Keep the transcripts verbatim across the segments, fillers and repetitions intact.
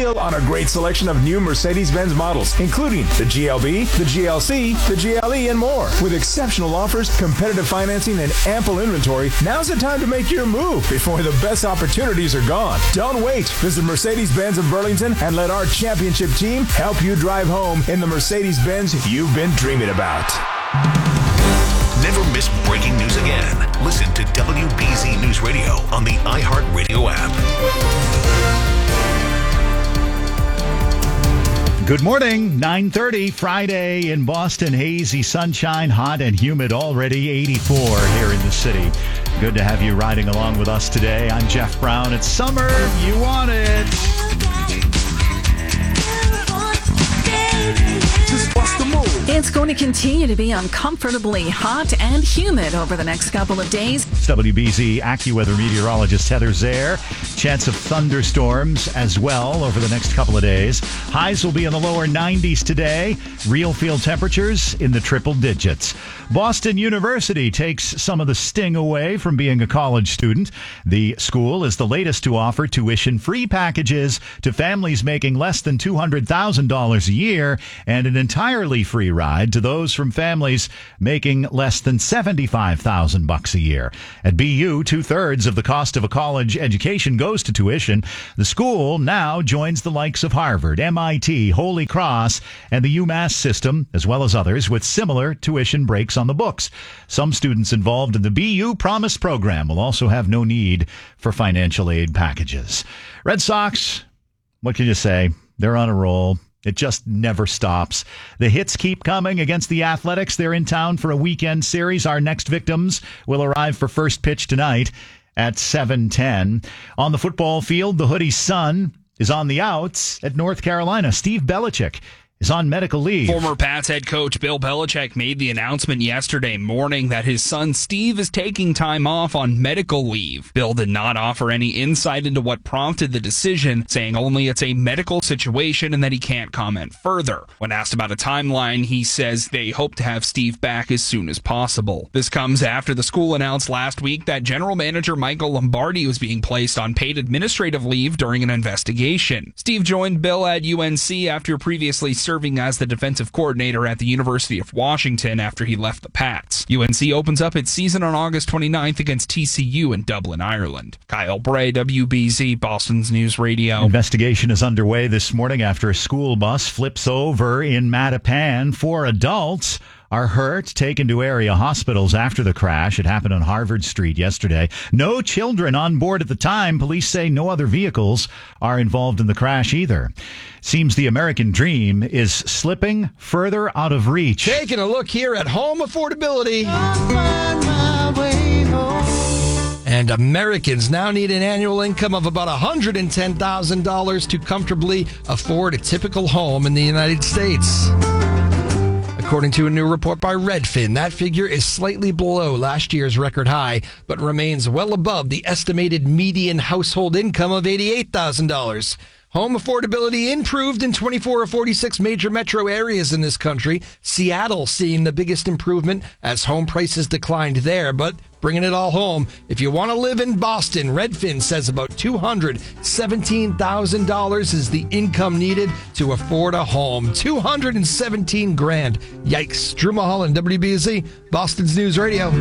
deal on a great selection of new Mercedes-Benz models, including the G L B, the G L C, the G L E, and more. With exceptional offers, competitive financing, and ample inventory, now's the time to make your move before the best opportunities are gone. Don't wait. Visit Mercedes-Benz of Burlington and let our championship team help you drive home in the Mercedes-Benz you've been dreaming about. Never miss breaking news again. Listen to W B Z News Radio on the iHeartRadio app. Good morning, nine thirty, Friday in Boston. Hazy sunshine, hot and humid, already eighty-four here in the city. Good to have you riding along with us today. I'm Jeff Brown. It's summer. You want it. It's going to continue to be uncomfortably hot and humid over the next couple of days. It's W B Z AccuWeather meteorologist Heather Zaire. Chance of thunderstorms as well over the next couple of days. Highs will be in the lower nineties today. Real field temperatures in the triple digits. Boston University takes some of the sting away from being a college student. The school is the latest to offer tuition-free packages to families making less than two hundred thousand dollars a year and an entirely free ride to those from families making less than seventy-five thousand bucks a year. At B U, two-thirds of the cost of a college education goes to tuition. The school now joins the likes of Harvard, M I T, Holy Cross, and the UMass system, as well as others, with similar tuition breaks on the books. Some students involved in the B U Promise program will also have no need for financial aid packages. Red Sox, what can you say? They're on a roll. It just never stops. The hits keep coming against the Athletics. They're in town for a weekend series. Our next victims will arrive for first pitch tonight at seven ten. On the football field, the Hoodie's son is on the outs at North Carolina. Steve Belichick is on medical leave. Former Pats head coach Bill Belichick made the announcement yesterday morning that his son Steve is taking time off on medical leave. Bill did not offer any insight into what prompted the decision, saying only it's a medical situation and that he can't comment further. When asked about a timeline, he says they hope to have Steve back as soon as possible. This comes after the school announced last week that general manager Michael Lombardi was being placed on paid administrative leave during an investigation. Steve joined Bill at U N C after previously serving serving as the defensive coordinator at the University of Washington after he left the Pats. U N C opens up its season on August twenty-ninth against T C U in Dublin, Ireland. Kyle Bray, W B Z, Boston's News Radio. Investigation is underway this morning after a school bus flips over in Mattapan. Four adults are hurt, taken to area hospitals after the crash. It happened on Harvard Street yesterday. No children on board at the time. Police say no other vehicles are involved in the crash either. Seems the American dream is slipping further out of reach. Taking a look here at home affordability. And Americans now need an annual income of about one hundred ten thousand dollars to comfortably afford a typical home in the United States. According to a new report by Redfin, that figure is slightly below last year's record high, but remains well above the estimated median household income of eighty-eight thousand dollars. Home affordability improved in twenty-four of forty-six major metro areas in this country. Seattle seeing the biggest improvement as home prices declined there, but bringing it all home. If you want to live in Boston, Redfin says about two hundred seventeen thousand dollars is the income needed to afford a home. two hundred seventeen grand. Yikes. Drew Mulholland, W B Z, Boston's News Radio.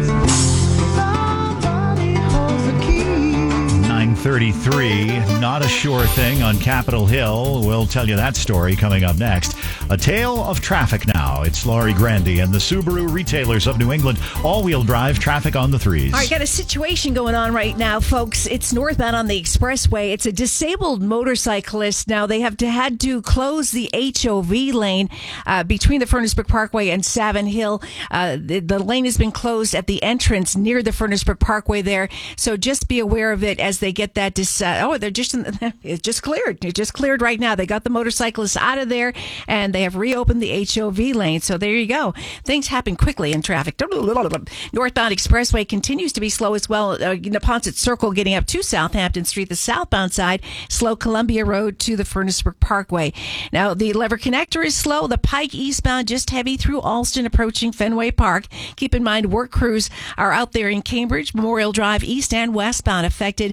nine thirty-three, not a sure thing on Capitol Hill. We'll tell you that story coming up next. A tale of traffic now. It's Laurie Grandy and the Subaru retailers of New England. All-wheel drive traffic on the threes. All right, got a situation going on right now, folks. It's northbound on the expressway. It's a disabled motorcyclist. Now, they have to, had to close the H O V lane uh, between the Furnace Brook Parkway and Savin Hill. Uh, the, the lane has been closed at the entrance near the Furnace Brook Parkway there. So just be aware of it as they get that. Dis- uh, oh, they're just in the, it just cleared. It just cleared right now. They got the motorcyclists out of there, and they have reopened the H O V lane. So there you go. Things happen quickly in traffic. Northbound expressway continues to be slow as well. Uh, Neponset Circle getting up to Southampton Street. The southbound side, slow Columbia Road to the Furnace Brook Parkway. Now, the Lever Connector is slow. The Pike eastbound just heavy through Alston approaching Fenway Park. Keep in mind, work crews are out there in Cambridge, Memorial Drive east and westbound affected by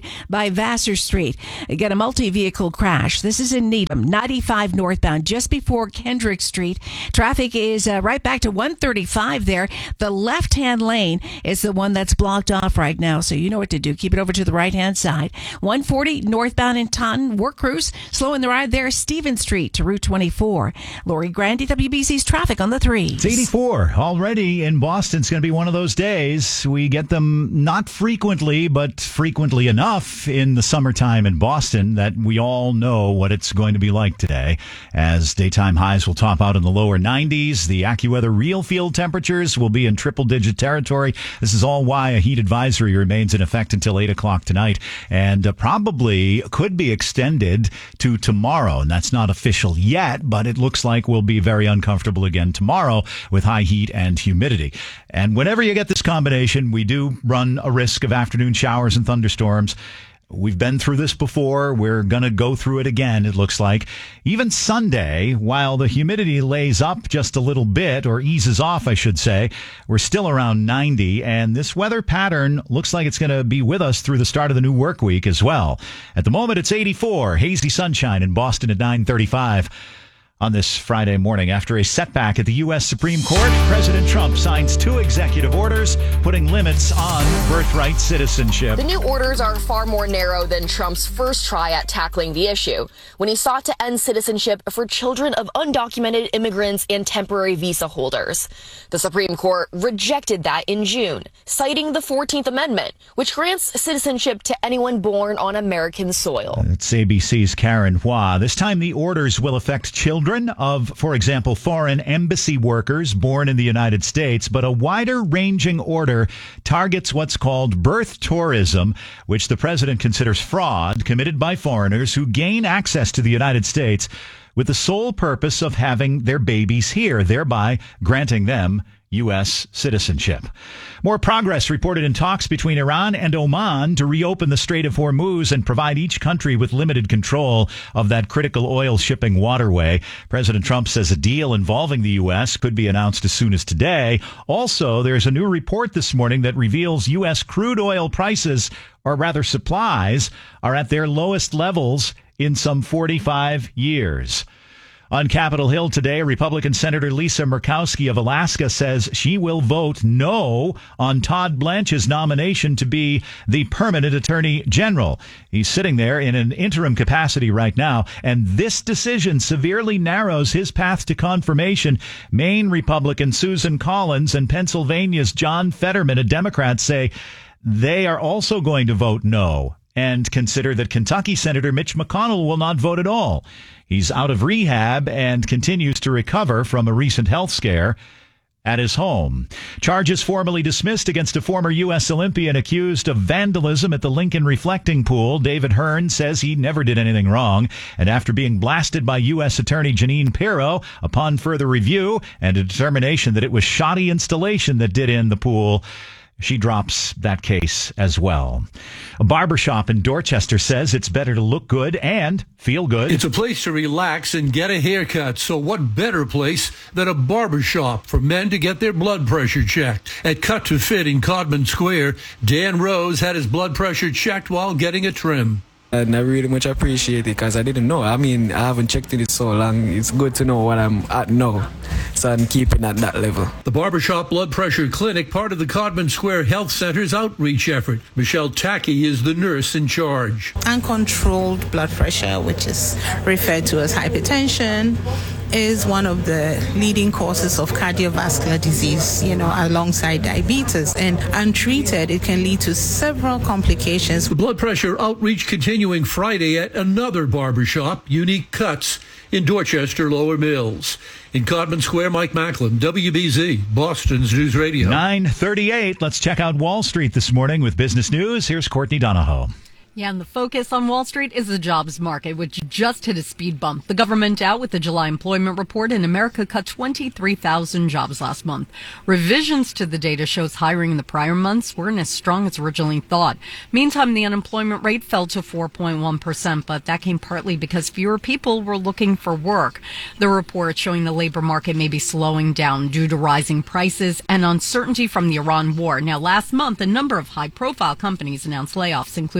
ninety-five Vassar Street. You get a multi-vehicle crash. This is in Needham, ninety-five northbound, just before Kendrick Street. Traffic is uh, right back to one thirty-five there. The left-hand lane is the one that's blocked off right now, so you know what to do. Keep it over to the right-hand side. one forty northbound in Taunton. Work crews slowing the ride there, Stevens Street to Route twenty-four. Lori Grandy, W B C's traffic on the three. It's eighty-four already in Boston. It's going to be one of those days. We get them not frequently, but frequently enough in the summertime in Boston that we all know what it's going to be like today, as daytime highs will top out in the lower nineties. The AccuWeather real field temperatures will be in triple-digit territory. This is all why a heat advisory remains in effect until eight o'clock tonight, and uh, probably could be extended to tomorrow. And that's not official yet, but it looks like we'll be very uncomfortable again tomorrow with high heat and humidity. And whenever you get this combination, we do run a risk of afternoon showers and thunderstorms. We've been through this before. We're going to go through it again, it looks like. Even Sunday, while the humidity lays up just a little bit, or eases off, I should say, we're still around ninety, and this weather pattern looks like it's going to be with us through the start of the new work week as well. At the moment, it's eighty-four, hazy sunshine in Boston at nine thirty-five. On this Friday morning, after a setback at the U S Supreme Court, President Trump signs two executive orders putting limits on birthright citizenship. The new orders are far more narrow than Trump's first try at tackling the issue, when he sought to end citizenship for children of undocumented immigrants and temporary visa holders. The Supreme Court rejected that in June, citing the fourteenth Amendment, which grants citizenship to anyone born on American soil. It's A B C's Karen Hua. This time the orders will affect children of, for example, foreign embassy workers born in the United States, but a wider-ranging order targets what's called birth tourism, which the president considers fraud committed by foreigners who gain access to the United States with the sole purpose of having their babies here, thereby granting them U S citizenship. More progress reported in talks between Iran and Oman to reopen the Strait of Hormuz and provide each country with limited control of that critical oil shipping waterway. President Trump says a deal involving the U S could be announced as soon as today. Also, there's a new report this morning that reveals U S crude oil prices, or rather supplies, are at their lowest levels in some forty-five years. On Capitol Hill today, Republican Senator Lisa Murkowski of Alaska says she will vote no on Todd Blanche's nomination to be the permanent Attorney General. He's sitting there in an interim capacity right now, and this decision severely narrows his path to confirmation. Maine Republican Susan Collins and Pennsylvania's John Fetterman, a Democrat, say they are also going to vote no, and consider that Kentucky Senator Mitch McConnell will not vote at all. He's out of rehab and continues to recover from a recent health scare at his home. Charges formally dismissed against a former U S Olympian accused of vandalism at the Lincoln Reflecting Pool. David Hearn says he never did anything wrong. And after being blasted by U S Attorney Jeanine Pirro, upon further review and a determination that it was shoddy installation that did in the pool, she drops that case as well. A barbershop in Dorchester says it's better to look good and feel good. It's a place to relax and get a haircut. So what better place than a barbershop for men to get their blood pressure checked? At Cut to Fit in Codman Square, Dan Rose had his blood pressure checked while getting a trim. And I really much appreciate it because I didn't know. I mean, I haven't checked it so long. It's good to know what I'm at now, so I'm keeping at that level. The Barbershop Blood Pressure Clinic, part of the Codman Square Health Center's outreach effort. Michelle Tackey is the nurse in charge. Uncontrolled blood pressure, which is referred to as hypertension, is one of the leading causes of cardiovascular disease, you know, alongside diabetes. And untreated, it can lead to several complications. The blood pressure outreach continuing Friday at another barbershop, Unique Cuts, in Dorchester Lower Mills. In Codman Square, Mike Macklin, W B Z, Boston's News Radio. nine thirty-eight. Let's check out Wall Street this morning with business news. Here's Courtney Donahoe. Yeah, and the focus on Wall Street is the jobs market, which just hit a speed bump. The government out with the July employment report, and America cut twenty-three thousand jobs last month. Revisions to the data shows hiring in the prior months weren't as strong as originally thought. Meantime, the unemployment rate fell to four point one percent, but that came partly because fewer people were looking for work. The report showing the labor market may be slowing down due to rising prices and uncertainty from the Iran war. Now, last month, a number of high-profile companies announced layoffs, including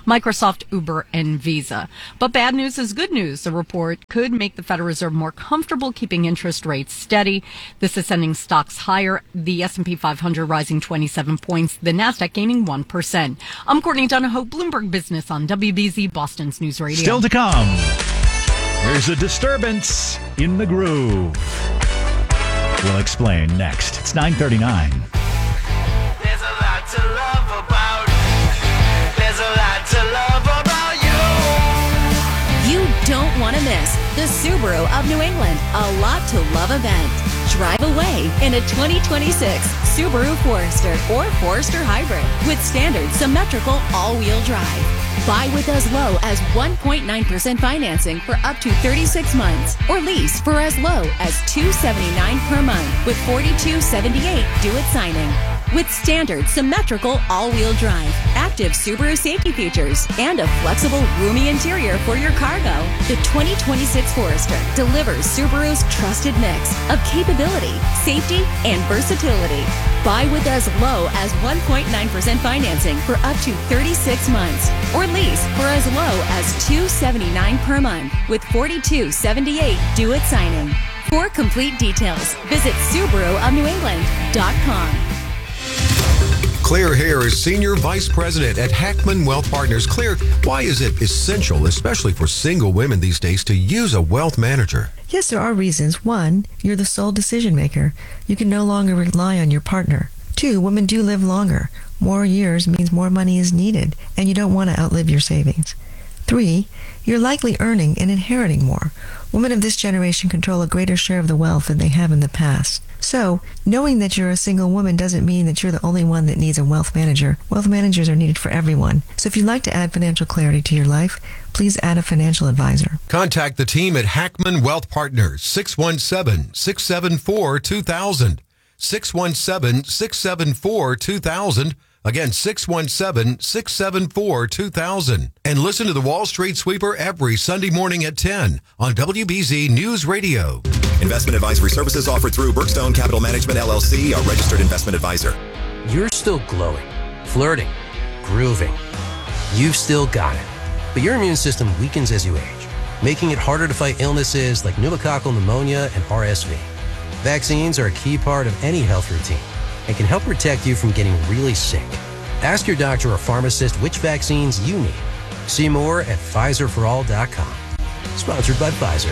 Microsoft, Uber, and Visa. But bad news is good news. The report could make the Federal Reserve more comfortable keeping interest rates steady. This is sending stocks higher. The S and P five hundred rising twenty-seven points, the NASDAQ gaining one percent. I'm Courtney Donahoe, Bloomberg Business on W B Z, Boston's News Radio. Still to come, there's a disturbance in the groove. We'll explain next. It's nine thirty-nine. There's a lot to love about. There's a lot to love about you. You don't want to miss the Subaru of New England A Lot to Love event. Drive away in a twenty twenty-six Subaru Forester or Forester Hybrid with standard symmetrical all-wheel drive. Buy with as low as one point nine percent financing for up to thirty-six months or lease for as low as two hundred seventy-nine dollars per month with forty-two seventy-eight due at signing. With standard symmetrical all-wheel drive, active Subaru safety features, and a flexible, roomy interior for your cargo, the twenty twenty-six Forester delivers Subaru's trusted mix of capability, safety, and versatility. Buy with as low as one point nine percent financing for up to thirty-six months, or lease for as low as two hundred seventy-nine dollars per month with forty-two seventy-eight due at signing. For complete details, visit Subaru of New England dot com. Claire Hare is Senior Vice President at Hackman Wealth Partners. Claire, why is it essential, especially for single women these days, to use a wealth manager? Yes, there are reasons. One, you're the sole decision maker. You can no longer rely on your partner. Two, women do live longer. More years means more money is needed, and you don't want to outlive your savings. Three, you're likely earning and inheriting more. Women of this generation control a greater share of the wealth than they have in the past. So, knowing that you're a single woman doesn't mean that you're the only one that needs a wealth manager. Wealth managers are needed for everyone. So if you'd like to add financial clarity to your life, please add a financial advisor. Contact the team at Hackman Wealth Partners, six one seven, six seven four, two thousand. six one seven, six seven four, two thousand. Again, six one seven, six seven four, two thousand. And listen to the Wall Street Sweeper every Sunday morning at ten on W B Z News Radio. Investment advisory services offered through Brookstone Capital Management, L L C, a registered investment advisor. You're still glowing, flirting, grooving. You've still got it. But your immune system weakens as you age, making it harder to fight illnesses like pneumococcal pneumonia and R S V. Vaccines are a key part of any health routine and can help protect you from getting really sick. Ask your doctor or pharmacist which vaccines you need. See more at Pfizer for all dot com. Sponsored by Pfizer.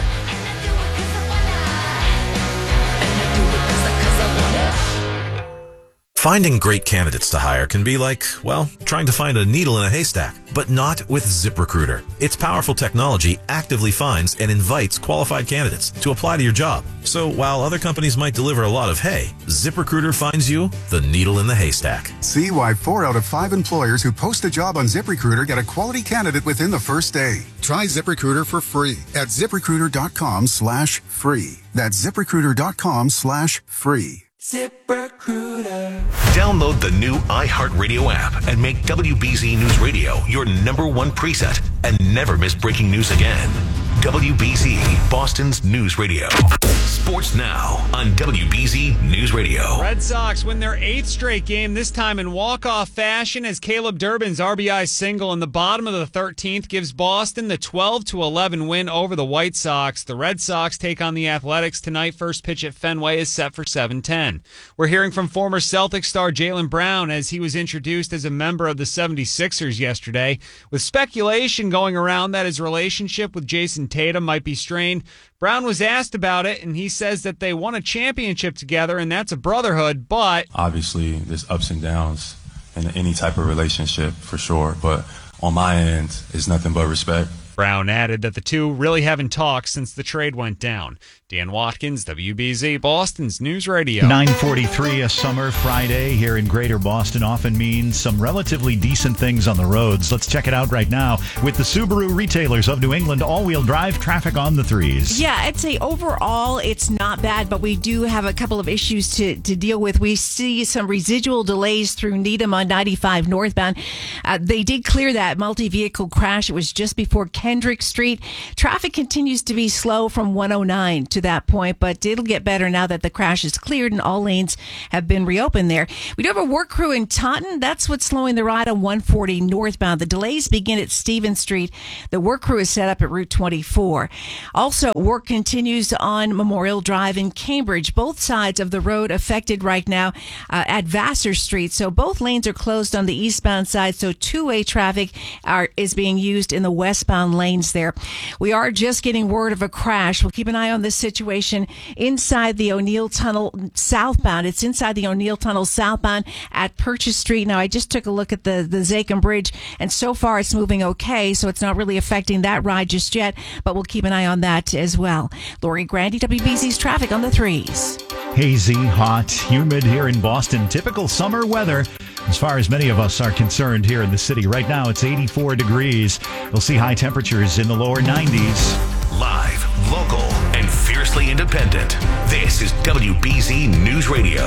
Finding great candidates to hire can be like, well, trying to find a needle in a haystack, but not with ZipRecruiter. Its powerful technology actively finds and invites qualified candidates to apply to your job. So while other companies might deliver a lot of hay, ZipRecruiter finds you the needle in the haystack. See why four out of five employers who post a job on ZipRecruiter get a quality candidate within the first day. Try ZipRecruiter for free at ZipRecruiter.com slash free. That's ZipRecruiter.com slash free. ZipRecruiter. Download the new iHeartRadio app and make W B Z News Radio your number one preset and never miss breaking news again. W B Z, Boston's News Radio. Sports now on W B Z News Radio. Red Sox win their eighth straight game, this time in walk-off fashion, as Caleb Durbin's R B I single in the bottom of the thirteenth gives Boston the twelve to eleven win over the White Sox. The Red Sox take on the Athletics tonight. First pitch at Fenway is set for seven ten. We're hearing from former Celtics star Jaylen Brown as he was introduced as a member of the seventy-sixers yesterday, with speculation going around that his relationship with Jason Tatum might be strained. Brown was asked about it, and he says that they won a championship together, and that's a brotherhood, but... Obviously, there's ups and downs in any type of relationship, for sure, but on my end, it's nothing but respect. Brown added that the two really haven't talked since the trade went down. Dan Watkins, W B Z, Boston's News Radio. nine forty-three, a summer Friday here in Greater Boston often means some relatively decent things on the roads. Let's check it out right now with the Subaru retailers of New England. All-wheel drive traffic on the threes. Yeah, I'd say overall it's not bad, but we do have a couple of issues to, to deal with. We see some residual delays through Needham on ninety-five northbound. Uh, they did clear that multi-vehicle crash. It was just before Hendrick Street. Traffic continues to be slow from one oh nine to that point, but it'll get better now that the crash is cleared and all lanes have been reopened there. We do have a work crew in Taunton. That's what's slowing the ride on one forty northbound. The delays begin at Stevens Street. The work crew is set up at Route twenty-four. Also, work continues on Memorial Drive in Cambridge. Both sides of the road affected right now uh, at Vassar Street. So both lanes are closed on the eastbound side. So two-way traffic are, is being used in the westbound lanes there. We are just getting word of a crash. We'll keep an eye on this situation inside the O'Neill Tunnel southbound. It's inside the O'Neill Tunnel southbound at Purchase Street. Now, I just took a look at the, the Zachem Bridge, and so far it's moving okay, so it's not really affecting that ride just yet, but we'll keep an eye on that as well. Lori Grandy, W B C's traffic on the threes. Hazy, hot, humid here in Boston. Typical summer weather as far as many of us are concerned here in the city. Right now it's eighty-four degrees. We'll see high temperatures in the lower nineties. Live, local, and fiercely independent. This is W B Z News Radio.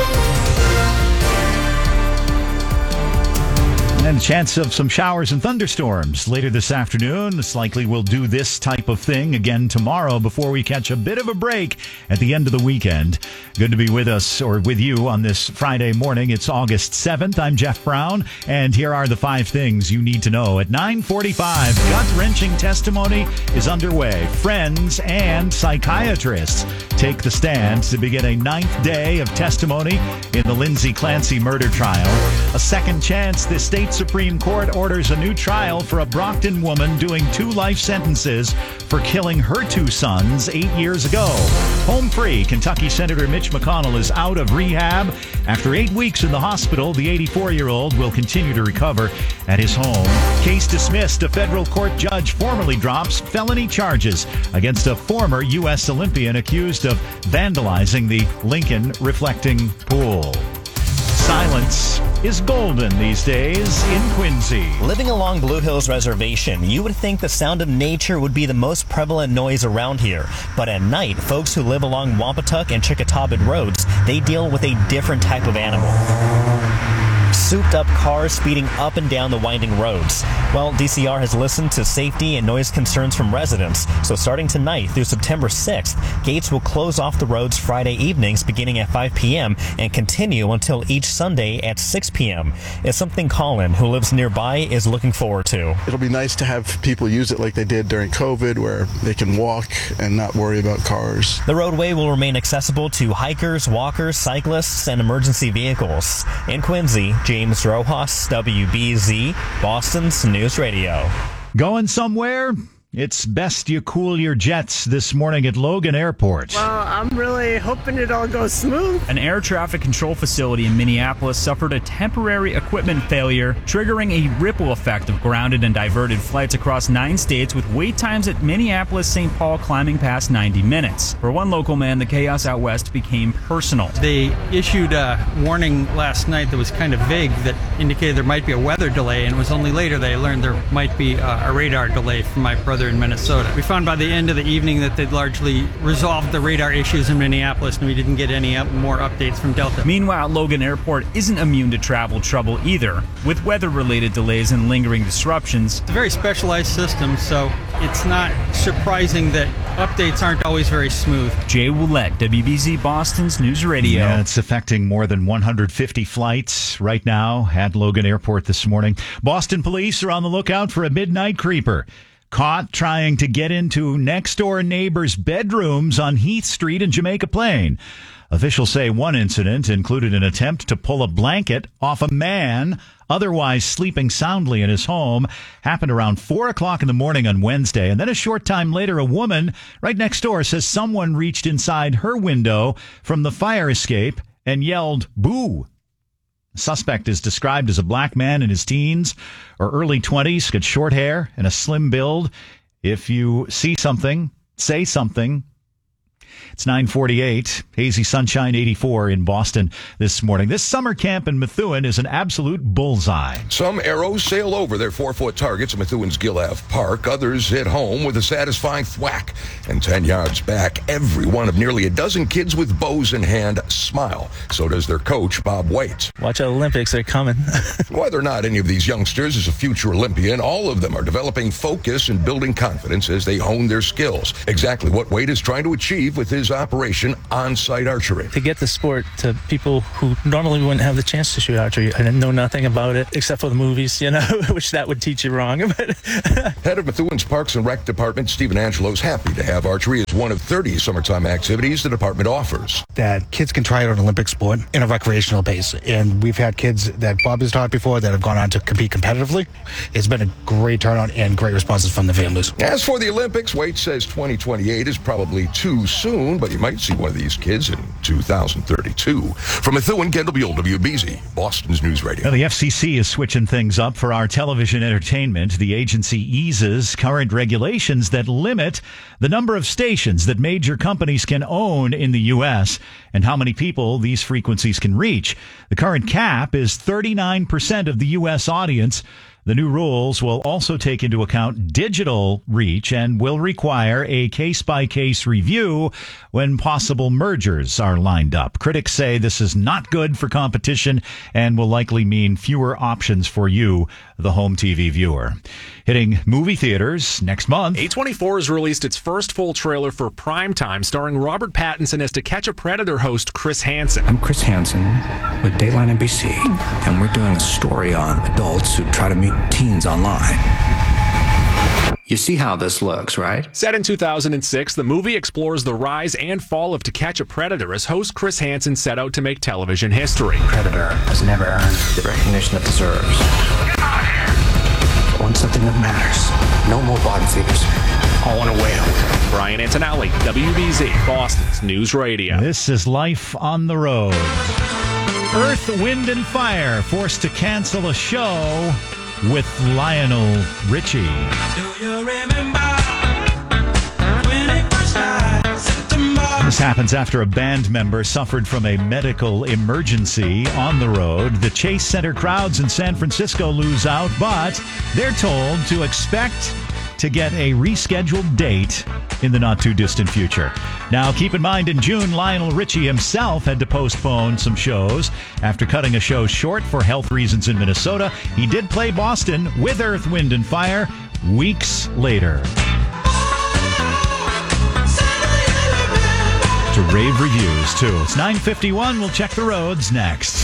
And a chance of some showers and thunderstorms later this afternoon. It's likely we'll do this type of thing again tomorrow before we catch a bit of a break at the end of the weekend. Good to be with us or with you on this Friday morning. It's August seventh. I'm Jeff Brown, and here are the five things you need to know. At nine forty-five, gut-wrenching testimony is underway. Friends and psychiatrists take the stand to begin a ninth day of testimony in the Lindsay Clancy murder trial. A second chance. The state Supreme Court orders a new trial for a Brockton woman doing two life sentences for killing her two sons eight years ago. Home free, Kentucky Senator Mitch McConnell is out of rehab. After eight weeks in the hospital, the eighty-four-year-old will continue to recover at his home. Case dismissed. A federal court judge formally drops felony charges against a former U S Olympian accused of vandalizing the Lincoln reflecting pool. Silence is golden these days in Quincy. Living along Blue Hills Reservation, you would think the sound of nature would be the most prevalent noise around here. But at night, folks who live along Wampatuck and Chickatawbit roads, they deal with a different type of animal. Souped-up cars speeding up and down the winding roads. Well, D C R has listened to safety and noise concerns from residents, so starting tonight through September sixth, gates will close off the roads Friday evenings beginning at five p.m. and continue until each Sunday at six p.m. It's something Colin, who lives nearby, is looking forward to. It'll be nice to have people use it like they did during COVID, where they can walk and not worry about cars. The roadway will remain accessible to hikers, walkers, cyclists, and emergency vehicles. In Quincy, James Rojas, W B Z, Boston's News Radio. Going somewhere? It's best you cool your jets this morning at Logan Airport. Well, I'm really hoping it all goes smooth. An air traffic control facility in Minneapolis suffered a temporary equipment failure, triggering a ripple effect of grounded and diverted flights across nine states, with wait times at Minneapolis-Saint Paul climbing past ninety minutes. For one local man, the chaos out west became personal. They issued a warning last night that was kind of vague that indicated there might be a weather delay, and it was only later they learned there might be a, a radar delay from my brother in Minnesota. We found by the end of the evening that they'd largely resolved the radar issues in Minneapolis, and we didn't get any up, more updates from Delta. Meanwhile, Logan Airport isn't immune to travel trouble either, with weather-related delays and lingering disruptions. It's a very specialized system, so it's not surprising that updates aren't always very smooth. Jay Willett, W B Z Boston's News Radio. Yeah, it's affecting more than one hundred fifty flights right now at Logan Airport this morning. Boston police are on the lookout for a midnight creeper caught trying to get into next-door neighbors' bedrooms on Heath Street in Jamaica Plain. Officials say one incident included an attempt to pull a blanket off a man otherwise sleeping soundly in his home. Happened around four o'clock in the morning on Wednesday. And then a short time later, a woman right next door says someone reached inside her window from the fire escape and yelled, "Boo." The suspect is described as a black man in his teens or early twenties, got short hair and a slim build. If you see something, say something. It's nine forty-eight. Hazy sunshine, eighty-four in Boston this morning. This summer camp in Methuen is an absolute bullseye. Some arrows sail over their four-foot targets at Methuen's Gill Ave Park. Others hit home with a satisfying thwack. And ten yards back, every one of nearly a dozen kids with bows in hand smile. So does their coach, Bob Waits. Watch out, Olympics, they're coming. Whether or not any of these youngsters is a future Olympian, all of them are developing focus and building confidence as they hone their skills. Exactly what Wade is trying to achieve with his Operation On-Site Archery. To get the sport to people who normally wouldn't have the chance to shoot archery. I didn't know nothing about it except for the movies, you know, which that would teach you wrong. Head of Methuen's Parks and Rec Department, Stephen Angelo, is happy to have archery as one of thirty summertime activities the department offers. That kids can try out an Olympic sport in a recreational base. And we've had kids that Bob has taught before that have gone on to compete competitively. It's been a great turnout and great responses from the families. As for the Olympics, Waite says twenty twenty-eight is probably too soon, but you might see one of these kids in two thousand thirty-two. From Methuen, Kendall Buell, W B Z, Boston's News Radio. Now, the F C C is switching things up for our television entertainment. The agency eases current regulations that limit the number of stations that major companies can own in the U S and how many people these frequencies can reach. The current cap is thirty-nine percent of the U S audience. The new rules will also take into account digital reach and will require a case-by-case review when possible mergers are lined up. Critics say this is not good for competition and will likely mean fewer options for you, the home T V viewer. Hitting movie theaters next month. A twenty-four has released its first full trailer for Primetime, starring Robert Pattinson as To Catch a Predator host Chris Hansen. I'm Chris Hansen with Dateline N B C, and we're doing a story on adults who try to meet teens online. You see how this looks, right? Set in two thousand six, the movie explores the rise and fall of To Catch a Predator as host Chris Hansen set out to make television history. Predator has never earned the recognition it deserves. But when something that matters, no more bottom feeders. All on a whale. Brian Antonelli, W B Z, Boston's News Radio. This is Life on the Road. Earth, Wind, and Fire forced to cancel a show with Lionel Richie. Do you remember when it first started, September? This happens after a band member suffered from a medical emergency on the road. The Chase Center crowds in San Francisco lose out, but they're told to expect to get a rescheduled date in the not-too-distant future. Now, keep in mind, in June, Lionel Richie himself had to postpone some shows after cutting a show short for health reasons in Minnesota. He did play Boston with Earth, Wind, and Fire weeks later. To rave reviews, too. It's nine fifty-one. We'll check the roads next.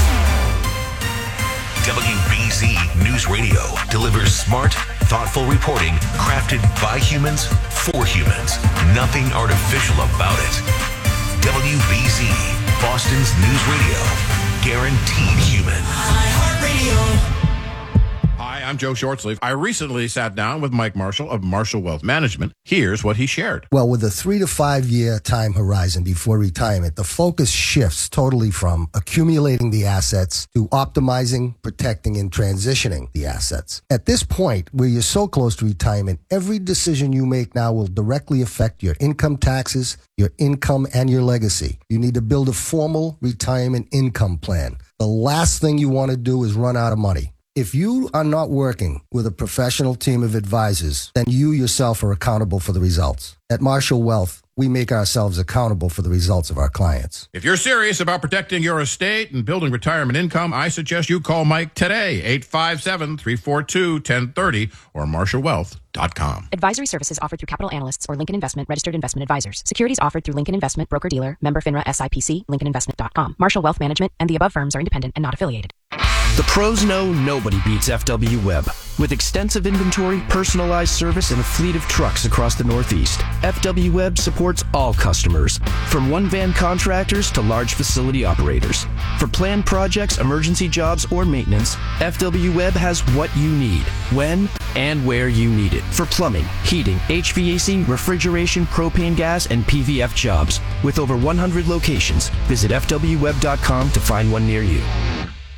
W B Z News Radio delivers smart, thoughtful reporting crafted by humans for humans. Nothing artificial about it. W B Z, Boston's News Radio. Guaranteed human. iHeartRadio. Hi, I'm Joe Shortsleeve. I recently sat down with Mike Marshall of Marshall Wealth Management. Here's what he shared. Well, with a three to five year time horizon before retirement, the focus shifts totally from accumulating the assets to optimizing, protecting, and transitioning the assets. At this point, where you're so close to retirement, every decision you make now will directly affect your income taxes, your income, and your legacy. You need to build a formal retirement income plan. The last thing you want to do is run out of money. If you are not working with a professional team of advisors, then you yourself are accountable for the results. At Marshall Wealth, we make ourselves accountable for the results of our clients. If you're serious about protecting your estate and building retirement income, I suggest you call Mike today, eight five seven, three four two, one zero three zero or marshall wealth dot com. Advisory services offered through Capital Analysts or Lincoln Investment Registered Investment Advisors. Securities offered through Lincoln Investment Broker-Dealer, member FINRA S I P C, lincoln investment dot com. Marshall Wealth Management and the above firms are independent and not affiliated. The pros know nobody beats F W Web. With extensive inventory, personalized service, and a fleet of trucks across the Northeast, F W Web supports all customers, from one-van contractors to large facility operators. For planned projects, emergency jobs, or maintenance, F W Web has what you need, when and where you need it. For plumbing, heating, H V A C, refrigeration, propane gas, and P V F jobs. With over one hundred locations, visit F W web dot com to find one near you.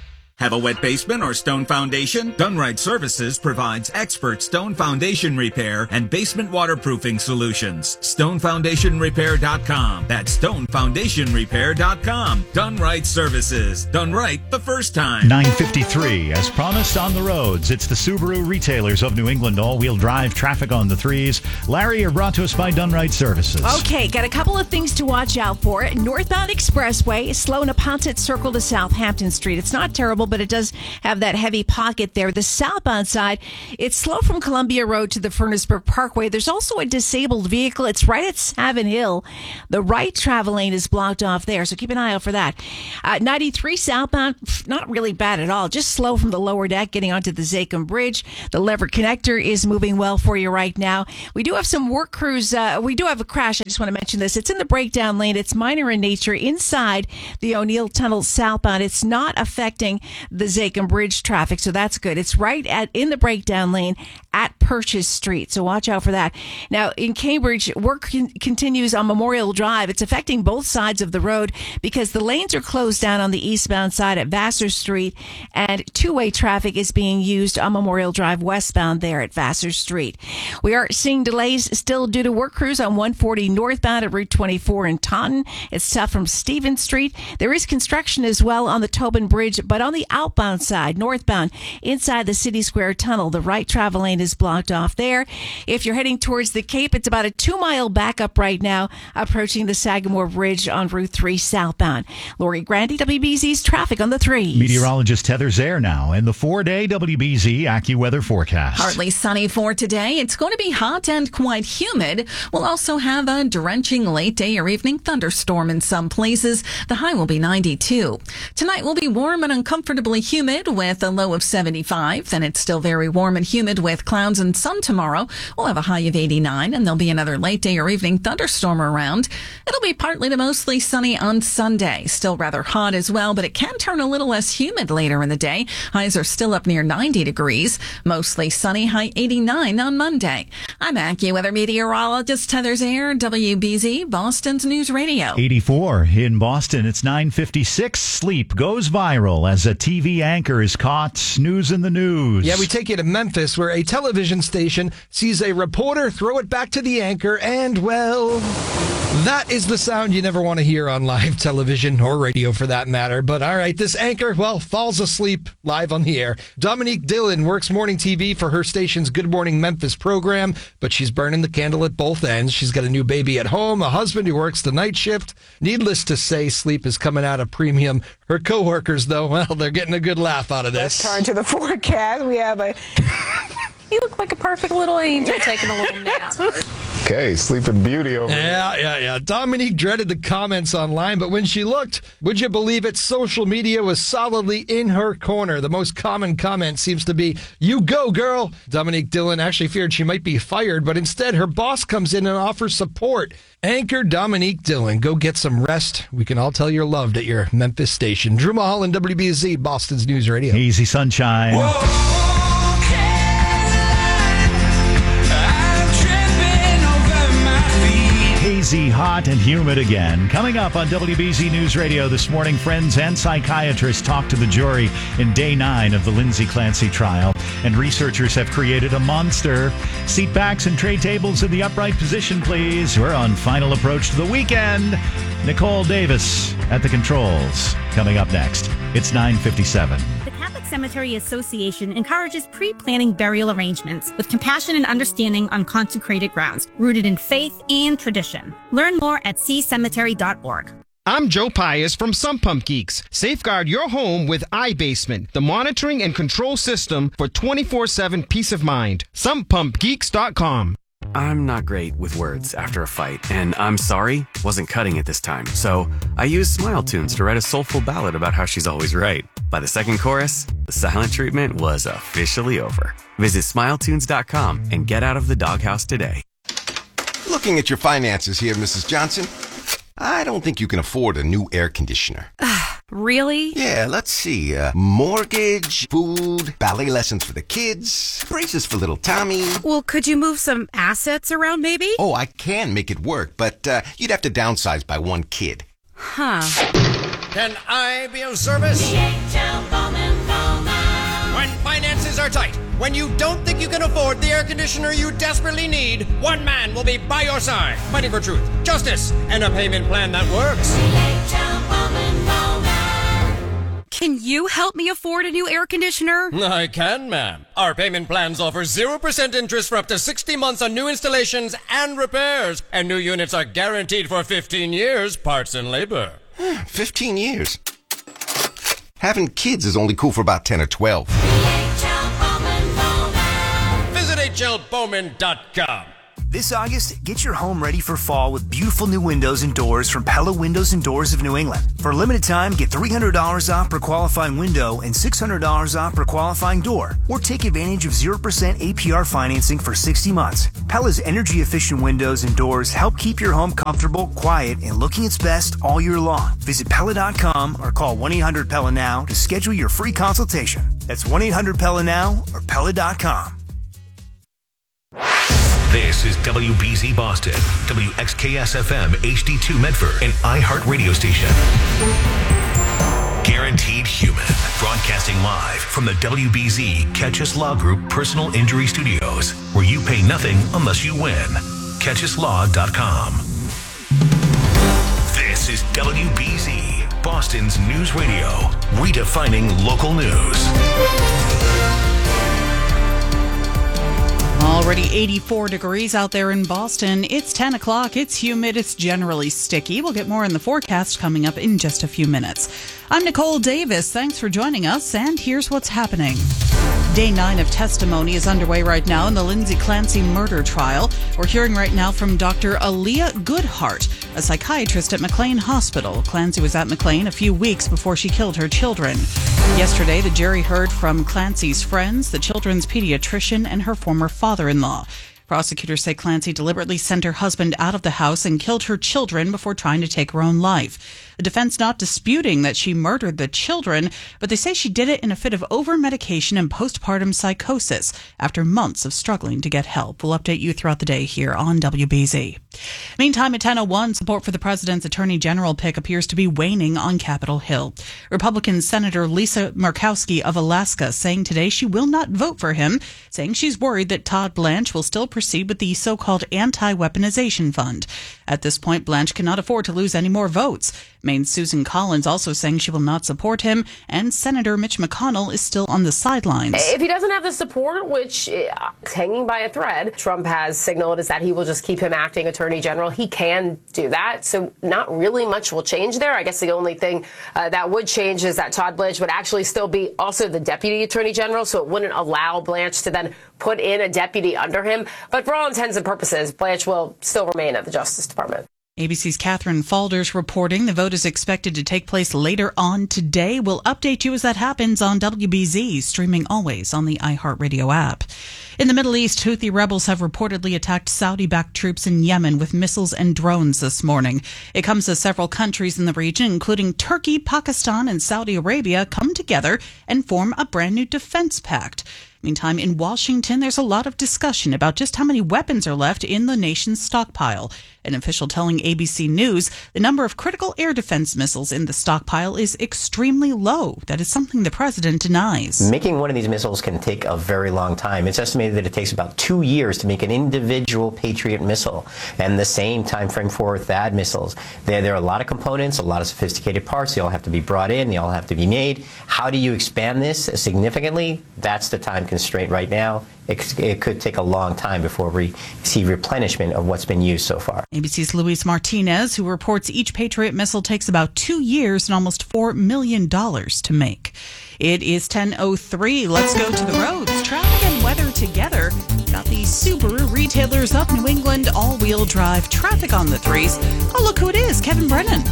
Have a wet basement or stone foundation? Dunright Services provides expert stone foundation repair and basement waterproofing solutions. stone foundation repair dot com. That's stone foundation repair dot com. Dunright Services. Done right the first time. nine fifty-three, as promised on the roads. It's the Subaru retailers of New England all-wheel drive traffic on the threes. Larry, are brought to us by Dunright Services. Okay, got a couple of things to watch out for. Northbound Expressway, slow Neponset Circle to Southampton Street. It's not terrible, but it does have that heavy pocket there. The southbound side, it's slow from Columbia Road to the Furnaceburg Parkway. There's also a disabled vehicle. It's right at Savin Hill. The right travel lane is blocked off there, so keep an eye out for that. Uh, ninety-three southbound, not really bad at all. Just slow from the lower deck getting onto the Zachem Bridge. The Lever Connector is moving well for you right now. We do have some work crews. Uh, we do have a crash. I just want to mention this. It's in the breakdown lane. It's minor in nature inside the O'Neill Tunnel southbound. It's not affecting the Zachem Bridge traffic, so that's good. It's right at in the breakdown lane at Purchase Street, so watch out for that. Now, in Cambridge, work con- continues on Memorial Drive. It's affecting both sides of the road because the lanes are closed down on the eastbound side at Vassar Street, and two-way traffic is being used on Memorial Drive westbound there at Vassar Street. We are seeing delays still due to work crews on one forty northbound at Route twenty-four in Taunton. It's tough from Stevens Street. There is construction as well on the Tobin Bridge, but on the outbound side, northbound, inside the City Square Tunnel, the right travel lane is blocked off there. If you're heading towards the Cape, it's about a two-mile backup right now, approaching the Sagamore Bridge on Route three southbound. Lori Grandy, W B Z's traffic on the threes. Meteorologist Heather Zaire now, and the four-day W B Z AccuWeather forecast. Partly sunny for today. It's going to be hot and quite humid. We'll also have a drenching late day or evening thunderstorm in some places. The high will be ninety-two. Tonight will be warm and uncomfortably humid with a low of seventy-five. Then it's still very warm and humid with clouds and sun tomorrow. We'll have a high of eighty-nine, and there'll be another late day or evening thunderstorm around. It'll be partly to mostly sunny on Sunday. Still rather hot as well, but it can turn a little less humid later in the day. Highs are still up near ninety degrees. Mostly sunny, high eighty-nine on Monday. I'm AccuWeather meteorologist Heather Zaire, W B Z, Boston's News Radio. eighty-four in Boston. It's nine fifty-six. Sleep goes viral as a T V anchor is caught snoozing the news. Yeah, we take you to Memphis, where a television station sees a reporter throw it back to the anchor, and, well, that is the sound you never want to hear on live television or radio for that matter. But all right, this anchor, well, falls asleep live on the air. Dominique Dillon works morning T V for her station's Good Morning Memphis program, but she's burning the candle at both ends. She's got a new baby at home, a husband who works the night shift. Needless to say, sleep is coming out of premium. Her coworkers, though, well, they're getting a good laugh out of this. Let's turn to the forecast. We have a... You look like a perfect little angel taking a little nap. Okay, sleeping beauty over there. Yeah, yeah, yeah. Dominique dreaded the comments online, but when she looked, would you believe it, social media was solidly in her corner. The most common comment seems to be, "You go, girl." Dominique Dillon actually feared she might be fired, but instead her boss comes in and offers support. Anchor Dominique Dillon, go get some rest. We can all tell you're loved at your Memphis station. Drew Mulholland, W B Z, Boston's News Radio. Easy sunshine. Whoa! Hazy, hot, and humid again. Coming up on W B Z News Radio this morning, friends and psychiatrists talk to the jury in day nine of the Lindsay Clancy trial, and researchers have created a monster. Seat backs and tray tables in the upright position, please. We're on final approach to the weekend. Nicole Davis at the controls. Coming up next, it's nine fifty-seven. Cemetery Association encourages pre-planning burial arrangements with compassion and understanding on consecrated grounds, rooted in faith and tradition. Learn more at see cemetery dot org. I'm Joe Pius from Sump Pump Geeks. Safeguard your home with iBasement, the monitoring and control system for twenty-four seven peace of mind. sump pump geeks dot com. I'm not great with words after a fight, and I'm sorry wasn't cutting it this time. So I used Smile Tunes to write a soulful ballad about how she's always right. By the second chorus, the silent treatment was officially over. Visit smile tunes dot com and get out of the doghouse today. Looking at your finances here, Missus Johnson, I don't think you can afford a new air conditioner. Really? Yeah, let's see. Uh, mortgage, food, ballet lessons for the kids, braces for little Tommy. Well, could you move some assets around maybe? Oh, I can make it work, but uh, you'd have to downsize by one kid. Huh. Can I be of service? The H L Bowman Bar. finances are tight, when you don't think you can afford the air conditioner you desperately need, one man will be by your side, fighting for truth, justice, and a payment plan that works. Can you help me afford a new air conditioner? I can, ma'am. Our payment plans offer zero percent interest for up to sixty months on new installations and repairs. And new units are guaranteed for fifteen years, parts and labor. fifteen years? Having kids is only cool for about ten or twelve. Visit H L Bowman dot com. This August, get your home ready for fall with beautiful new windows and doors from Pella Windows and Doors of New England. For a limited time, get three hundred dollars off per qualifying window and six hundred dollars off per qualifying door. Or take advantage of zero percent A P R financing for sixty months. Pella's energy-efficient windows and doors help keep your home comfortable, quiet, and looking its best all year long. Visit Pella dot com or call one eight hundred Pella now to schedule your free consultation. That's one eight hundred Pella now or Pella dot com. This is W B Z Boston, W X K S F M H D two Medford, an iHeart radio station. Guaranteed Human, broadcasting live from the W B Z Catch Us Law Group Personal Injury Studios, where you pay nothing unless you win. catch us law dot com. This is W B Z, Boston's news radio, redefining local news. Already eighty-four degrees out there in Boston. It's ten o'clock. It's humid. It's generally sticky. We'll get more in the forecast coming up in just a few minutes. I'm Nicole Davis. Thanks for joining us, and here's what's happening. Day nine of testimony is underway right now in the Lindsay Clancy murder trial. We're hearing right now from Doctor Aaliyah Goodhart, a psychiatrist at McLean Hospital. Clancy was at McLean a few weeks before she killed her children. Yesterday, the jury heard from Clancy's friends, the children's pediatrician, and her former father-in-law. Prosecutors say Clancy deliberately sent her husband out of the house and killed her children before trying to take her own life. The defense not disputing that she murdered the children, but they say she did it in a fit of over-medication and postpartum psychosis after months of struggling to get help. We'll update you throughout the day here on W B Z. Meantime, at ten oh one, support for the president's attorney general pick appears to be waning on Capitol Hill. Republican Senator Lisa Murkowski of Alaska saying today she will not vote for him, saying she's worried that Todd Blanche will still proceed with the so-called anti-weaponization fund. At this point, Blanche cannot afford to lose any more votes. Maine's Susan Collins also saying she will not support him, and Senator Mitch McConnell is still on the sidelines. If he doesn't have the support, which is hanging by a thread, Trump has signaled is that he will just keep him acting attorney general. He can do that, so not really much will change there. I guess the only thing uh, that would change is that Todd Blanche would actually still be also the deputy attorney general, so it wouldn't allow Blanche to then put in a deputy under him. But for all intents and purposes, Blanche will still remain at the Justice Department. A B C's Catherine Falders reporting the vote is expected to take place later on today. We'll update you as that happens on W B Z, streaming always on the iHeartRadio app. In the Middle East, Houthi rebels have reportedly attacked Saudi-backed troops in Yemen with missiles and drones this morning. It comes as several countries in the region, including Turkey, Pakistan, and Saudi Arabia, come together and form a brand new defense pact. Meantime, in Washington, there's a lot of discussion about just how many weapons are left in the nation's stockpile. An official telling A B C News the number of critical air defense missiles in the stockpile is extremely low. That is something the president denies. Making one of these missiles can take a very long time. It's estimated that it takes about two years to make an individual Patriot missile, and the same time frame for THAAD missiles. There, there are a lot of components, a lot of sophisticated parts. They all have to be brought in. They all have to be made. How do you expand this significantly? That's the time constraint right now. It, it could take a long time before we see replenishment of what's been used so far. A B C's Luis Martinez, who reports each Patriot missile takes about two years and almost four million dollars to make. It is ten oh three. Let's go to the roads. Traffic and weather together. Got the Subaru retailers up New England, all-wheel drive, traffic on the threes. Oh, look who it is, Kevin Brennan.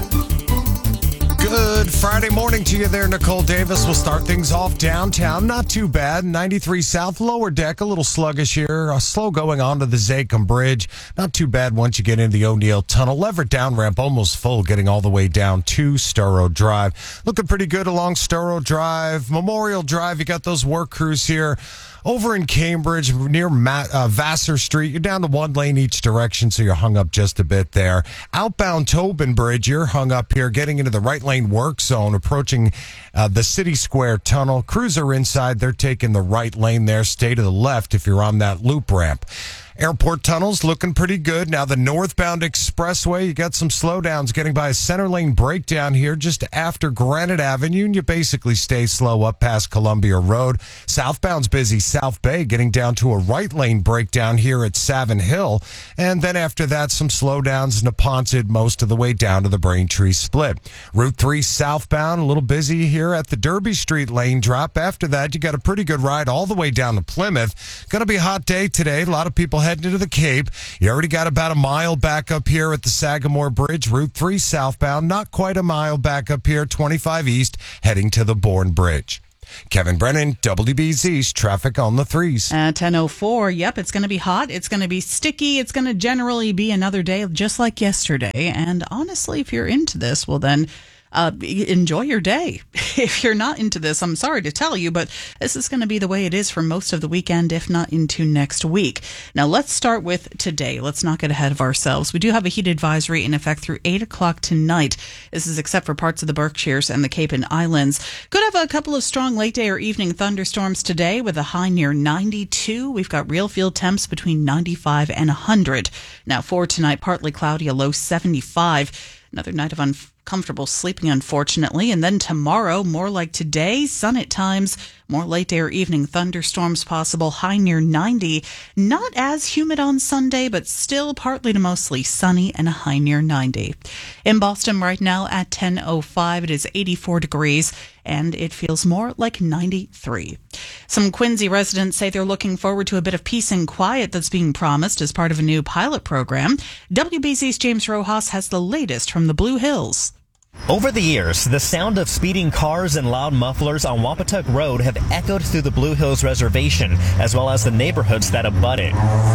Good Friday morning to you there, Nicole Davis. We'll start things off downtown. Not too bad. ninety-three South, lower deck, a little sluggish here. Uh, slow going on to the Zachem Bridge. Not too bad once you get into the O'Neill Tunnel. Leverett down ramp almost full, getting all the way down to Storrow Drive. Looking pretty good along Storrow Drive. Memorial Drive, you got those work crews here over in Cambridge near Ma- uh, Vassar Street, you're down to one lane each direction, so you're hung up just a bit there. Outbound Tobin Bridge, you're hung up here, getting into the right lane work zone, approaching uh, the City Square Tunnel. Crews are inside. They're taking the right lane there. Stay to the left if you're on that loop ramp. Airport tunnels looking pretty good. Now the northbound expressway, you got some slowdowns getting by a center lane breakdown here just after Granite Avenue, and you basically stay slow up past Columbia Road. Southbound's busy. South Bay getting down to a right lane breakdown here at Savin Hill, and then after that some slowdowns in Neponset most of the way down to the Braintree split. Route three southbound a little busy here at the Derby Street lane drop. After that you got a pretty good ride all the way down to Plymouth. Gonna be a hot day today. A lot of people heading into the Cape. You already got about a mile back up here at the Sagamore Bridge. Route three southbound, not quite a mile back up here, twenty-five east, heading to the Bourne Bridge. Kevin Brennan, W B Z's Traffic on the Threes. At ten oh four, yep, it's going to be hot. It's going to be sticky. It's going to generally be another day just like yesterday. And honestly, if you're into this, well then, Uh, enjoy your day. If you're not into this, I'm sorry to tell you, but this is going to be the way it is for most of the weekend, if not into next week. Now, let's start with today. Let's not get ahead of ourselves. We do have a heat advisory in effect through eight o'clock tonight. This is except for parts of the Berkshires and the Cape and Islands. Could have a couple of strong late day or evening thunderstorms today with a high near ninety-two. We've got real field temps between ninety-five and one hundred. Now, for tonight, partly cloudy, a low seventy-five. Another night of uncomfortable sleeping, unfortunately. And then tomorrow, more like today, sun at times, more late day or evening thunderstorms possible, high near ninety. Not as humid on Sunday, but still partly to mostly sunny and a high near ninety. In Boston right now at ten oh five, it is eighty-four degrees and it feels more like ninety-three. Some Quincy residents say they're looking forward to a bit of peace and quiet that's being promised as part of a new pilot program. W B C's James Rojas has the latest from the Blue Hills. Over the years, the sound of speeding cars and loud mufflers on Wampatuck Road have echoed through the Blue Hills Reservation, as well as the neighborhoods that abut it.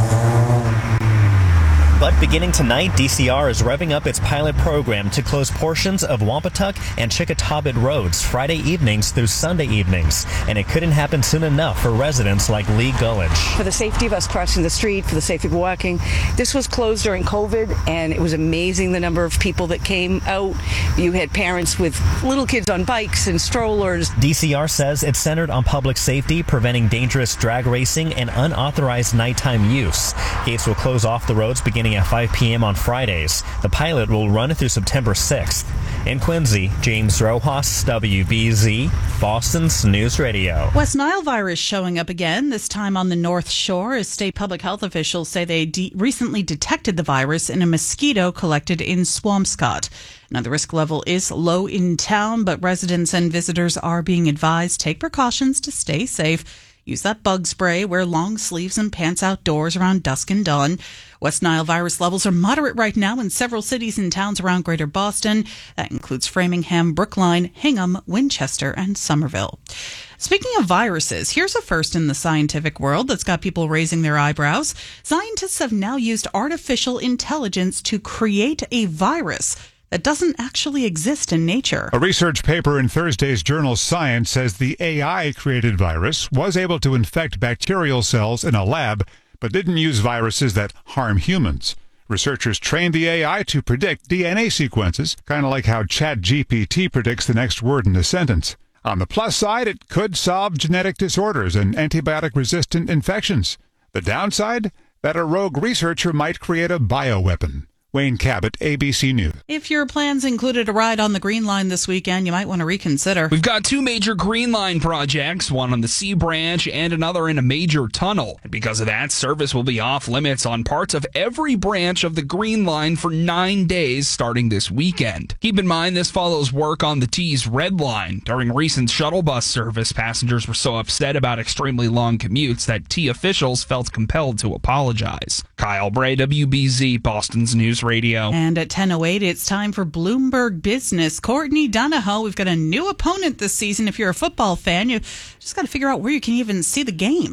But beginning tonight, D C R is revving up its pilot program to close portions of Wampatuck and Chickatawbit roads Friday evenings through Sunday evenings. And it couldn't happen soon enough for residents like Lee Gullidge. For the safety of us crossing the street, for the safety of walking, this was closed during COVID, and it was amazing the number of people that came out. You had parents with little kids on bikes and strollers. D C R says it's centered on public safety, preventing dangerous drag racing and unauthorized nighttime use. Gates will close off the roads beginning at five p.m. on Fridays. The pilot will run through September sixth. In Quincy, James Rojas, W B Z, Boston's News Radio. West Nile virus showing up again, this time on the North Shore, as state public health officials say they de- recently detected the virus in a mosquito collected in Swampscott. Now, the risk level is low in town, but residents and visitors are being advised take precautions to stay safe. Use that bug spray, wear long sleeves and pants outdoors around dusk and dawn. West Nile virus levels are moderate right now in several cities and towns around Greater Boston. That includes Framingham, Brookline, Hingham, Winchester, and Somerville. Speaking of viruses, here's a first in the scientific world that's got people raising their eyebrows. Scientists have now used artificial intelligence to create a virus that doesn't actually exist in nature. A research paper in Thursday's journal Science says the A I-created virus was able to infect bacterial cells in a lab, but didn't use viruses that harm humans. Researchers trained the A I to predict D N A sequences, kind of like how ChatGPT predicts the next word in a sentence. On the plus side, it could solve genetic disorders and antibiotic-resistant infections. The downside? That a rogue researcher might create a bioweapon. Wayne Cabot, A B C News. If your plans included a ride on the Green Line this weekend, you might want to reconsider. We've got two major Green Line projects, one on the C Branch and another in a major tunnel. And because of that, service will be off limits on parts of every branch of the Green Line for nine days starting this weekend. Keep in mind, this follows work on the T's Red Line. During recent shuttle bus service, passengers were so upset about extremely long commutes that T officials felt compelled to apologize. Kyle Bray, W B Z, Boston's News Radio. And at ten oh eight, it's time for Bloomberg Business. Courtney Donahoe, we've got a new opponent this season. If you're a football fan, you just got to figure out where you can even see the game.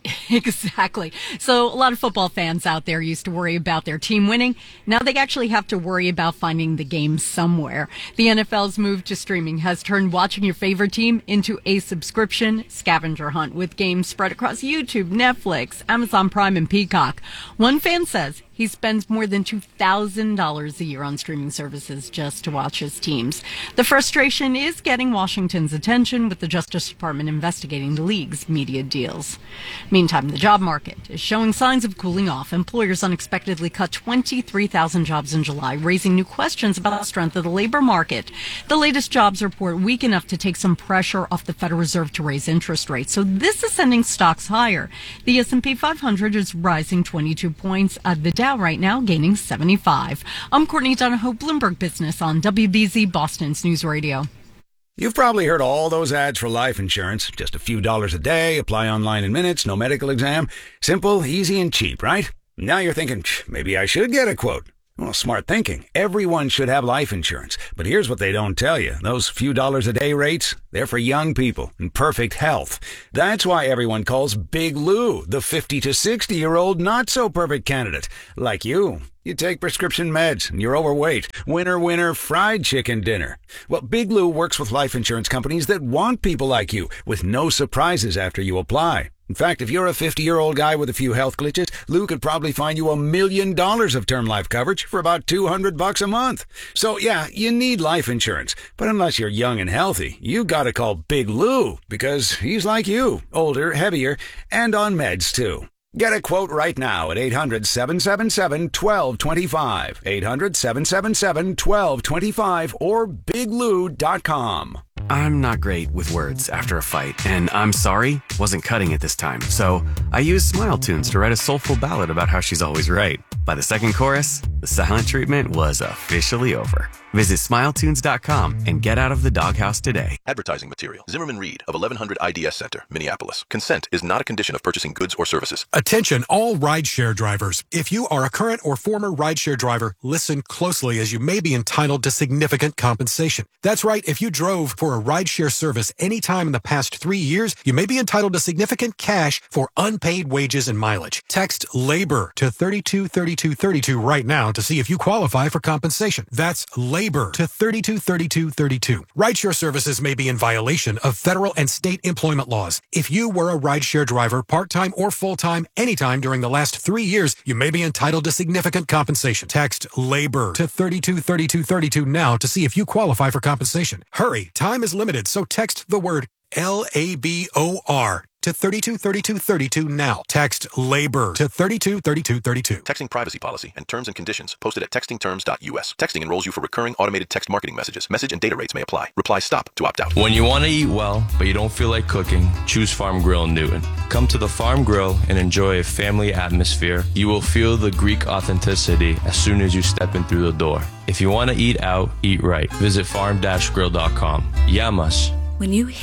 Exactly. So a lot of football fans out there used to worry about their team winning. Now they actually have to worry about finding the game somewhere. The N F L's move to streaming has turned watching your favorite team into a subscription scavenger hunt with games spread across YouTube, Netflix, Amazon Prime, and Peacock. One fan says he spends more than two thousand dollars a year on streaming services just to watch his teams. The frustration is getting Washington's attention, with the Justice Department investigating the league's media deals. Meantime, the job market is showing signs of cooling off. Employers unexpectedly cut twenty-three thousand jobs in July, raising new questions about the strength of the labor market. The latest jobs report weak enough to take some pressure off the Federal Reserve to raise interest rates, so this is sending stocks higher. The S and P five hundred is rising twenty-two points. Uh, the Dow right now gaining seventy-five. I'm Courtney Donahoe, Bloomberg Business on W B Z Boston's News Radio. You've probably heard all those ads for life insurance. Just a few dollars a day, apply online in minutes, no medical exam. Simple, easy, and cheap, right? Now you're thinking, maybe I should get a quote. Well, smart thinking. Everyone should have life insurance. But here's what they don't tell you. Those few dollars a day rates, they're for young people in perfect health. That's why everyone calls Big Lou the fifty to sixty-year-old not-so-perfect candidate. Like you. You take prescription meds and you're overweight. Winner, winner, fried chicken dinner. Well, Big Lou works with life insurance companies that want people like you, with no surprises after you apply. In fact, if you're a fifty-year-old guy with a few health glitches, Lou could probably find you a million dollars of term life coverage for about two hundred bucks a month. So yeah, you need life insurance. But unless you're young and healthy, you gotta call Big Lou, because he's like you, older, heavier, and on meds too. Get a quote right now at eight hundred, seven seven seven, one two two five, eight hundred, seven seven seven, one two two five, or big lou dot com. I'm not great with words after a fight, and I'm sorry wasn't cutting it this time. So I used Smile Tunes to write a soulful ballad about how she's always right. By the second chorus, the silent treatment was officially over. Visit smile tunes dot com and get out of the doghouse today. Advertising material. Zimmerman Reed of eleven hundred I D S Center, Minneapolis. Consent is not a condition of purchasing goods or services. Attention all rideshare drivers. If you are a current or former rideshare driver, listen closely, as you may be entitled to significant compensation. That's right. If you drove for a rideshare service anytime in the past three years, you may be entitled to significant cash for unpaid wages and mileage. Text LABOR to thirty-two thirty-two thirty-two right now to see if you qualify for compensation. That's LABOR. Labor to thirty-two thirty-two thirty-two. Rideshare services may be in violation of federal and state employment laws. If you were a rideshare driver, part-time or full-time, anytime during the last three years, you may be entitled to significant compensation. Text LABOR to thirty-two thirty-two thirty-two now to see if you qualify for compensation. Hurry, time is limited, so text the word L A B O R to thirty-two thirty-two thirty-two now. Text LABOR to thirty-two thirty-two thirty-two. Texting privacy policy and terms and conditions posted at texting terms dot U S. Texting enrolls you for recurring automated text marketing messages. Message and data rates may apply. Reply STOP to opt out. When you want to eat well, but you don't feel like cooking, choose Farm Grill in Newton. Come to the Farm Grill and enjoy a family atmosphere. You will feel the Greek authenticity as soon as you step in through the door. If you want to eat out, eat right. Visit farm dash grill dot com. Yamas. When you